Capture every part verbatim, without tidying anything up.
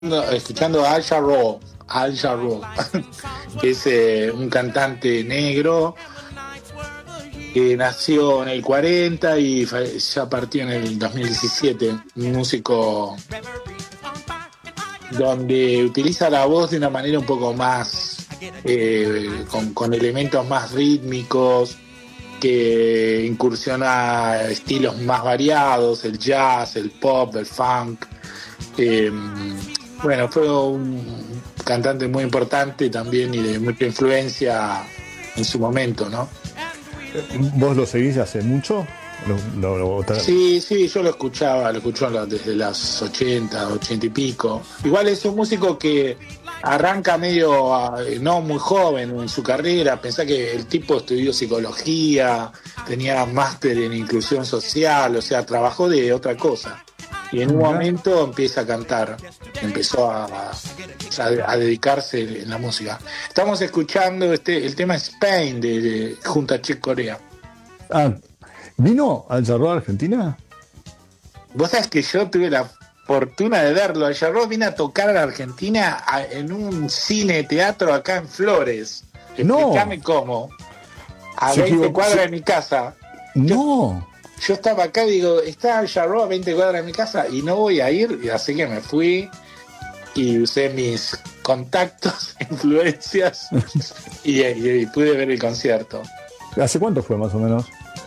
escuchando a Al Jarreau, Al Jarreau, que es eh, un cantante negro que nació en el cuarenta y ya partió en el dos mil diecisiete, un músico donde utiliza la voz de una manera un poco más, eh, con, con elementos más rítmicos, que incursiona estilos más variados, el jazz, el pop, el funk. Eh, bueno, fue un cantante muy importante también y de mucha influencia en su momento, ¿no? ¿Vos lo seguís hace mucho? Lo, lo, lo... Sí, sí, yo lo escuchaba, lo escuchaba desde las ochenta, ochenta y pico. Igual es un músico que arranca medio, no muy joven en su carrera. Pensá que el tipo estudió psicología, tenía máster en inclusión social, o sea, trabajó de otra cosa. Y en un Mirá. momento empieza a cantar, empezó a, a, a dedicarse en la música. Estamos escuchando este, el tema Spain de, de junto a Chick Corea. Ah, ¿vino al Jarreau a Argentina? Vos sabés que yo tuve la fortuna de verlo. Al Jarreau vino a tocar a la Argentina a, en un cine teatro acá en Flores. Explícame No. cómo. A Se veinte equivocó. cuadras Se... de mi casa. Yo, No. yo estaba acá y digo, está Al Jarreau a veinte cuadras de mi casa y no voy a ir. Y así que me fui y usé mis contactos, influencias y, y, y pude ver el concierto. ¿Hace cuánto fue más o menos?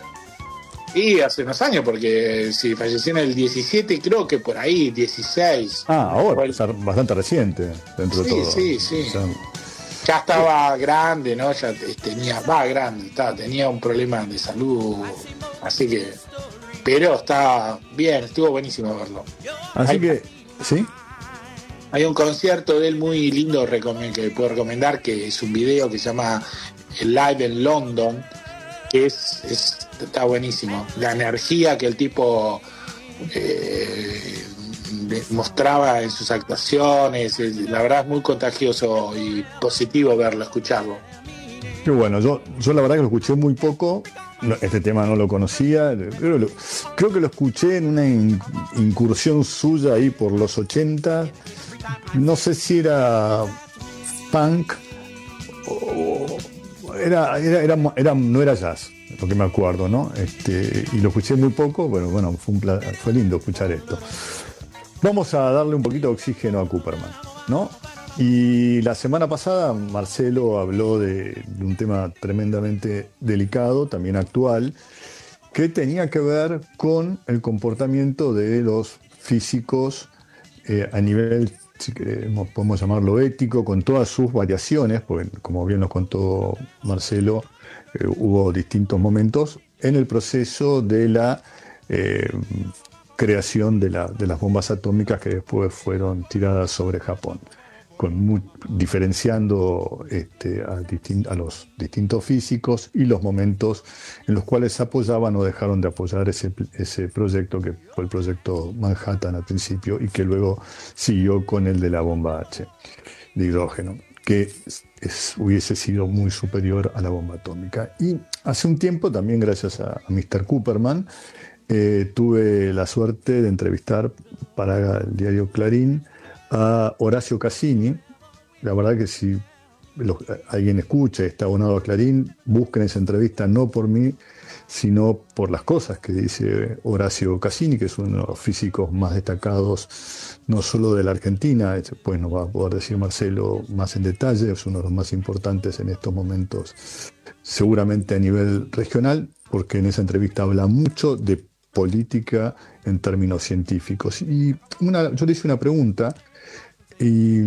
Y hace unos años, porque si falleció en el diecisiete, creo que por ahí, dieciséis. Ah, ahora, El... es bastante reciente dentro sí, de todo. Sí, sí, O sea, ya estaba grande, ¿no? Ya tenía, va grande, estaba, tenía un problema de salud, así que, pero está bien, estuvo buenísimo verlo. así Hay, que, ¿sí? hay un concierto de él muy lindo que puedo recomendar, que es un video que se llama Live en London, que es, es está buenísimo. La energía que el tipo eh, mostraba en sus actuaciones, la verdad es muy contagioso y positivo verlo, escucharlo. Qué bueno, yo, yo la verdad que lo escuché muy poco, no, este tema no lo conocía, creo, lo, creo que lo escuché en una in, incursión suya ahí por los ochenta, no sé si era punk o era, era, era, era no era jazz, lo que me acuerdo, ¿no? Este, y lo escuché muy poco, pero bueno, fue, un, fue lindo escuchar esto. Vamos a darle un poquito de oxígeno a Cooperman, ¿no? Y la semana pasada Marcelo habló de, de un tema tremendamente delicado, también actual, que tenía que ver con el comportamiento de los físicos eh, a nivel, si queremos, podemos llamarlo ético, con todas sus variaciones, porque como bien nos contó Marcelo, eh, hubo distintos momentos en el proceso de la eh, creación de, la, de las bombas atómicas que después fueron tiradas sobre Japón, con muy, diferenciando este, a, distin, a los distintos físicos y los momentos en los cuales apoyaban o dejaron de apoyar ese, ese proyecto, que fue el proyecto Manhattan al principio y que luego siguió con el de la bomba H de hidrógeno, que es, es, hubiese sido muy superior a la bomba atómica. Y hace un tiempo, también gracias a, a mister Cooperman, eh, tuve la suerte de entrevistar para el diario Clarín a Horacio Cassini. La verdad que si los, alguien escucha y está abonado a Clarín, busquen esa entrevista no por mí, sino por las cosas que dice Horacio Cassini, que es uno de los físicos más destacados, no solo de la Argentina, pues nos va a poder decir Marcelo más en detalle, es uno de los más importantes en estos momentos, seguramente a nivel regional, porque en esa entrevista habla mucho de política en términos científicos. Y una, yo le hice una pregunta, y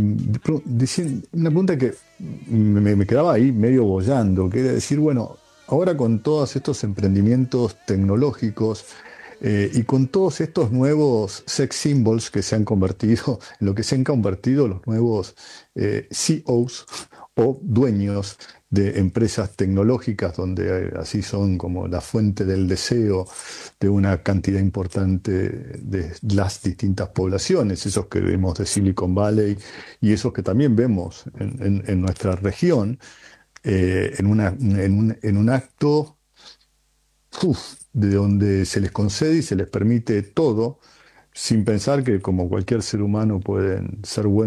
una pregunta que me, me quedaba ahí medio boyando, que era decir, bueno, ahora con todos estos emprendimientos tecnológicos eh, y con todos estos nuevos sex symbols que se han convertido, en lo que se han convertido los nuevos eh, C E Os o dueños de empresas tecnológicas, donde así son como la fuente del deseo de una cantidad importante de las distintas poblaciones, esos que vemos de Silicon Valley y esos que también vemos en, en, en nuestra región, eh, en, una, en, un, en un acto uf, de donde se les concede y se les permite todo, sin pensar que como cualquier ser humano pueden ser buenos